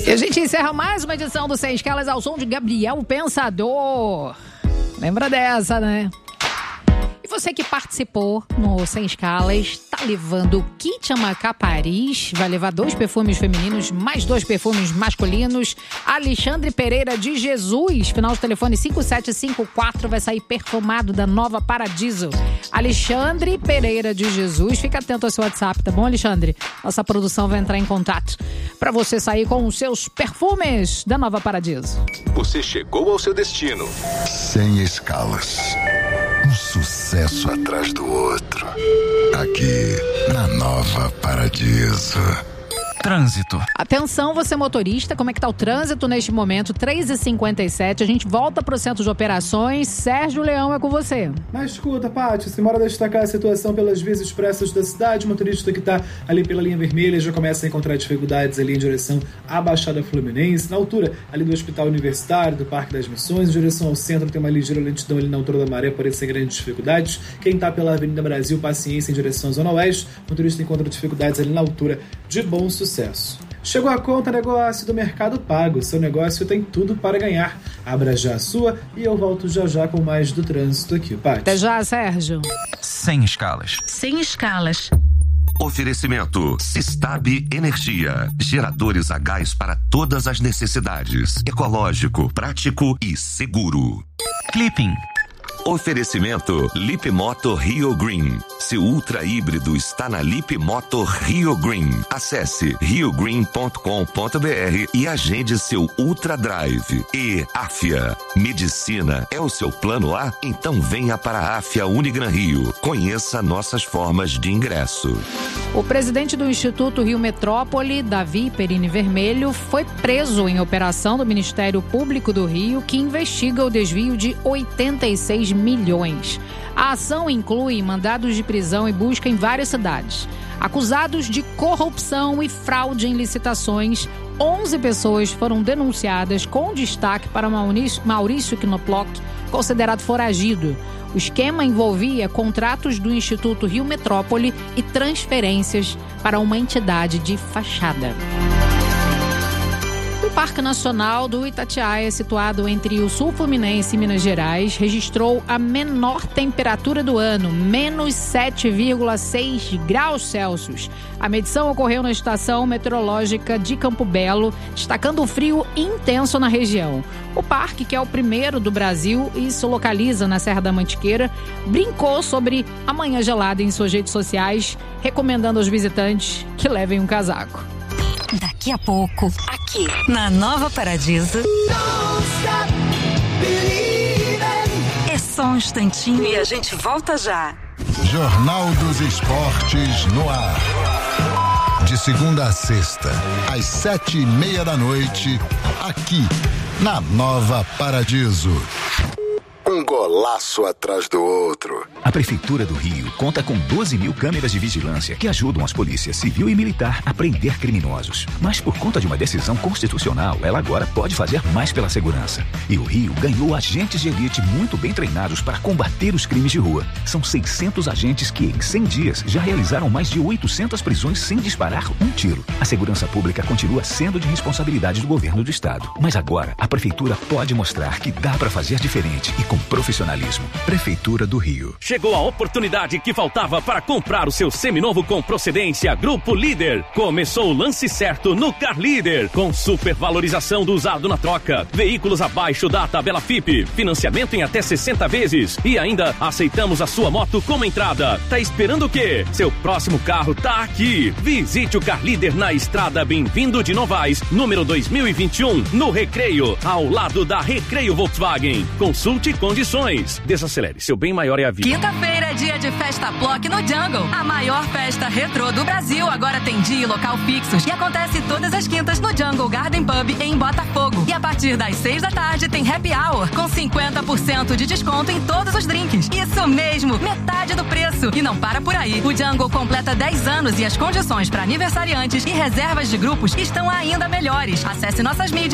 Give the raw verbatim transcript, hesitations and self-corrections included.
E a gente encerra mais uma edição do Sem Escalas ao som de Gabriel Pensador. Lembra dessa, né? E você que participou no Sem Escalas, tá levando o kit Amacá Paris, vai levar dois perfumes femininos, mais dois perfumes masculinos. Alexandre Pereira de Jesus, final de telefone cinco sete cinco quatro, vai sair perfumado da Nova Paradiso. Alexandre Pereira de Jesus, fica atento ao seu WhatsApp, tá bom, Alexandre? Nossa produção vai entrar em contato para você sair com os seus perfumes da Nova Paradiso. Você chegou ao seu destino. Sem Escalas. Um sucesso atrás do outro. Aqui, na Nova Paradiso. Trânsito. Atenção, você motorista, como é que tá o trânsito neste momento? três e cinquenta e sete, a gente volta pro centro de operações. Sérgio Leão, é com você. Mas escuta, Paty, se bora destacar a situação pelas vias expressas da cidade, o motorista que tá ali pela linha vermelha já começa a encontrar dificuldades ali em direção à Baixada Fluminense, na altura ali do Hospital Universitário, do Parque das Missões, em direção ao centro tem uma ligeira lentidão ali na altura da Maré, porém sem grandes dificuldades. Quem tá pela Avenida Brasil, paciência em direção à Zona Oeste, o motorista encontra dificuldades ali na altura de Bom Sucesso. Chegou a conta negócio do Mercado Pago. Seu negócio tem tudo para ganhar. Abra já a sua e eu volto já já com mais do trânsito aqui, Paty. Até já, Sérgio. Sem Escalas. Sem Escalas. Oferecimento Sistab Energia. Geradores a gás para todas as necessidades. Ecológico, prático e seguro. Clipping. Oferecimento Lip Moto Rio Green. Seu ultra híbrido está na Lip Moto Rio Green. Acesse rio green ponto com ponto b r e agende seu Ultra Drive. E Afia. Medicina é o seu plano A? Então venha para a Afia Unigran Rio. Conheça nossas formas de ingresso. O presidente do Instituto Rio Metrópole, Davi Perini Vermelho, foi preso em operação do Ministério Público do Rio, que investiga o desvio de oitenta e seis milhões. A ação inclui mandados de prisão e busca em várias cidades. Acusados de corrupção e fraude em licitações, onze pessoas foram denunciadas, com destaque para Maurício Knoploch, considerado foragido. O esquema envolvia contratos do Instituto Rio Metrópole e transferências para uma entidade de fachada. O Parque Nacional do Itatiaia, situado entre o sul fluminense e Minas Gerais, registrou a menor temperatura do ano, menos sete vírgula seis graus Celsius. A medição ocorreu na estação meteorológica de Campo Belo, destacando o frio intenso na região. O parque, que é o primeiro do Brasil e se localiza na Serra da Mantiqueira, brincou sobre a manhã gelada em suas redes sociais, recomendando aos visitantes que levem um casaco. Daqui a pouco, aqui na Nova Paradiso. É só um instantinho e a gente volta já. Jornal dos Esportes no ar. De segunda a sexta, às sete e meia da noite, aqui na Nova Paradiso. Um golaço atrás do outro. A Prefeitura do Rio conta com doze mil câmeras de vigilância que ajudam as polícias civil e militar a prender criminosos. Mas por conta de uma decisão constitucional, ela agora pode fazer mais pela segurança. E o Rio ganhou agentes de elite muito bem treinados para combater os crimes de rua. São seiscentos agentes que, em cem dias, já realizaram mais de oitocentas prisões sem disparar um tiro. A segurança pública continua sendo de responsabilidade do governo do estado. Mas agora, a Prefeitura pode mostrar que dá para fazer diferente e com profissionalismo. Prefeitura do Rio. Chegou a oportunidade que faltava para comprar o seu seminovo com procedência Grupo Líder. Começou o lance certo no Car Líder, com supervalorização do usado na troca, veículos abaixo da tabela F I P, financiamento em até sessenta vezes e ainda aceitamos a sua moto como entrada. Tá esperando o quê? Seu próximo carro tá aqui. Visite o Car Líder na estrada Bem-vindo de Novaes, número dois mil e vinte e um, no Recreio, ao lado da Recreio Volkswagen. Consulte condições. Desacelere, seu bem maior é a vida. Quinta-feira é dia de Festa Plock no Jungle. A maior festa retrô do Brasil agora tem dia e local fixos e acontece todas as quintas no Jungle Garden Pub em Botafogo. E a partir das seis da tarde tem Happy Hour com cinquenta por cento de desconto em todos os drinks. Isso mesmo, metade do preço. E não para por aí. O Jungle completa dez anos e as condições para aniversariantes e reservas de grupos estão ainda melhores. Acesse nossas mídias